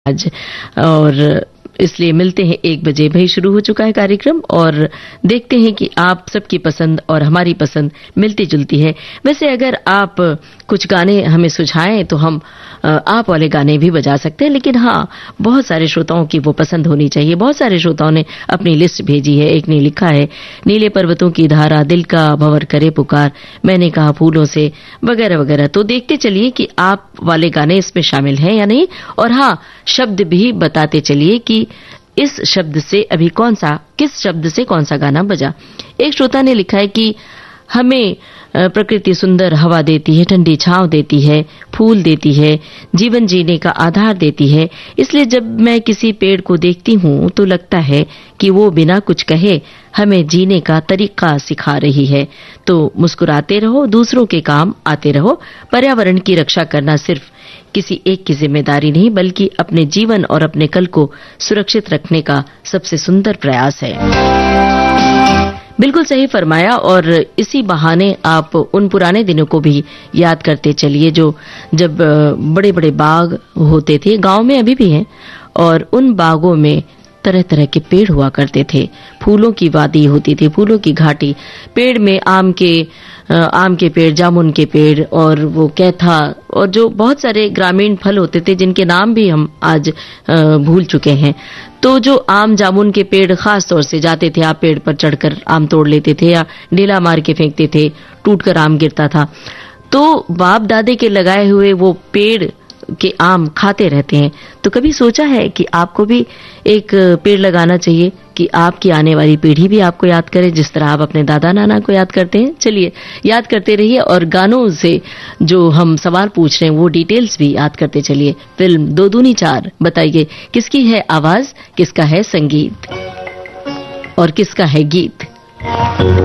आज। और इसलिए मिलते हैं 1 बजे। भाई शुरू हो चुका है कार्यक्रम और देखते हैं कि आप सबकी पसंद और हमारी पसंद मिलती जुलती है। वैसे अगर आप कुछ गाने हमें सुझाएं तो हम आप वाले गाने भी बजा सकते हैं, लेकिन हाँ, बहुत सारे श्रोताओं की वो पसंद होनी चाहिए। बहुत सारे श्रोताओं ने अपनी लिस्ट भेजी है। एक ने लिखा है नीले पर्वतों की धारा, दिल का भंवर करे पुकार, मैंने कहा फूलों से, वगैरह वगैरह। तो देखते चलिए कि आप वाले गाने इसमें शामिल हैं या नहीं, और हाँ, शब्द भी बताते चलिए कि इस शब्द से अभी किस शब्द से कौन सा गाना बजा। एक श्रोता ने लिखा है कि हमें प्रकृति सुंदर हवा देती है, ठंडी छांव देती है, फूल देती है, जीवन जीने का आधार देती है। इसलिए जब मैं किसी पेड़ को देखती हूँ तो लगता है कि वो बिना कुछ कहे हमें जीने का तरीका सिखा रही है। तो मुस्कुराते रहो, दूसरों के काम आते रहो। पर्यावरण की रक्षा करना सिर्फ किसी एक की जिम्मेदारी नहीं, बल्कि अपने जीवन और अपने कल को सुरक्षित रखने का सबसे सुंदर प्रयास है। बिल्कुल सही फरमाया। और इसी बहाने आप उन पुराने दिनों को भी याद करते चलिए जब बड़े बड़े बाग होते थे, गांव में अभी भी हैं, और उन बागों में तरह तरह के पेड़ हुआ करते थे। फूलों की वादी होती थी, फूलों की घाटी। पेड़ में आम के पेड़, जामुन के पेड़, और वो कैथा, और जो बहुत सारे ग्रामीण फल होते थे जिनके नाम भी हम आज भूल चुके हैं। तो जो आम जामुन के पेड़, खास तौर से जाते थे आप पेड़ पर चढ़कर आम तोड़ लेते थे या ढीला मार के फेंकते थे, टूटकर आम गिरता था। तो बाप दादे के लगाए हुए वो पेड़ के आम खाते रहते हैं। तो कभी सोचा है कि आपको भी एक पेड़ लगाना चाहिए कि आपकी आने वाली पीढ़ी भी आपको याद करे जिस तरह आप अपने दादा नाना को याद करते हैं। चलिए याद करते रहिए, और गानों से जो हम सवाल पूछ रहे हैं वो डिटेल्स भी याद करते चलिए। फिल्म 2 दूनी 4, बताइए किसकी है आवाज, किसका है संगीत और किसका है गीत।